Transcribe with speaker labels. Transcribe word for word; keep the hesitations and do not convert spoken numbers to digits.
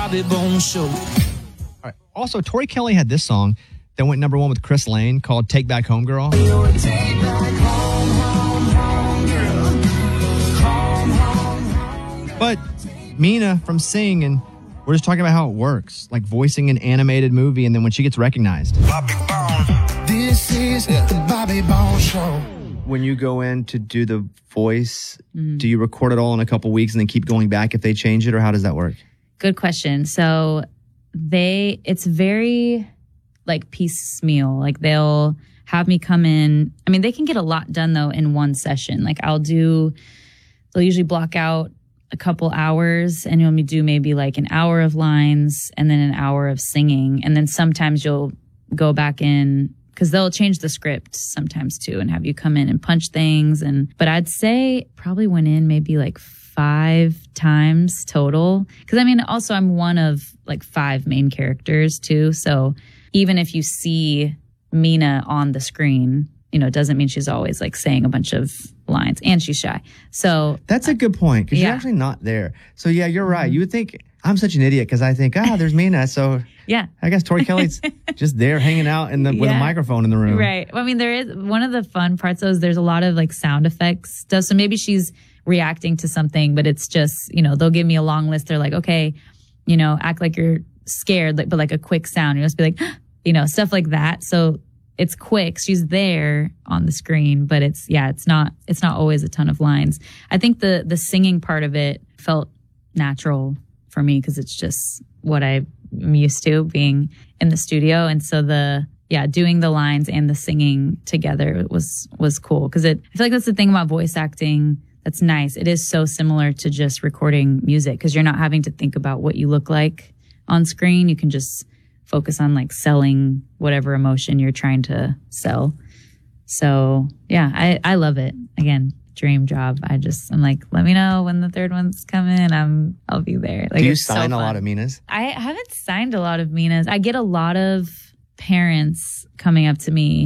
Speaker 1: Bobby Bones Show.
Speaker 2: All right. Also, Tori Kelly had this song that went number one with Chris Lane called Take Back Home Girl.
Speaker 1: Take back home, home, home, girl. Home, home, home, girl.
Speaker 2: But Mina from Sing, and we're just talking about how it works, like voicing an animated movie, and then when she gets recognized.
Speaker 1: Bobby Bones. This is the Bobby Bones Show.
Speaker 2: When you go in to do the voice, mm. do you record it all in a couple weeks and then keep going back if they change it, or how does that work?
Speaker 3: Good question. So they, it's very like piecemeal. Like they'll have me come in. I mean, they can get a lot done though in one session. Like I'll do, they'll usually block out a couple hours and you'll do maybe like an hour of lines and then an hour of singing. And then sometimes you'll go back in because they'll change the script sometimes too and have you come in and punch things. And but I'd say probably went in maybe like five times total. Because I mean, also I'm one of like five main characters too. So even if you see Mina on the screen, you know, it doesn't mean she's always like saying a bunch of lines, and she's shy. So
Speaker 2: that's a good point because
Speaker 3: yeah.
Speaker 2: you're actually not there. So yeah, you're right. Mm-hmm. You would think I'm such an idiot because I think, ah, there's Mina. So
Speaker 3: yeah,
Speaker 2: I guess Tori Kelly's just there hanging out in the with
Speaker 3: yeah.
Speaker 2: a microphone in the room.
Speaker 3: Right. Well, I mean, there is one of the fun parts though is there's a lot of like sound effects stuff. So maybe she's reacting to something, but it's just, you know, they'll give me a long list. They're like, okay, you know, act like you're scared, like, but like a quick sound. You just be like, you know, stuff like that. So it's quick. She's there on the screen, but it's, yeah, it's not, it's not always a ton of lines. I think the, the singing part of it felt natural for me because it's just what I'm used to being in the studio. And so the, yeah, doing the lines and the singing together was, was cool. Cause it, I feel like that's the thing about voice acting that's nice. It is so similar to just recording music because you're not having to think about what you look like on screen. You can just focus on like selling whatever emotion you're trying to sell. So yeah, I, I love it. Again, dream job. I just, I'm like, let me know when the third one's coming. I'm, I'll be there. Like,
Speaker 2: do you
Speaker 3: it's
Speaker 2: sign
Speaker 3: so
Speaker 2: a
Speaker 3: fun.
Speaker 2: lot of Minas?
Speaker 3: I haven't signed a lot of Minas. I get a lot of parents coming up to me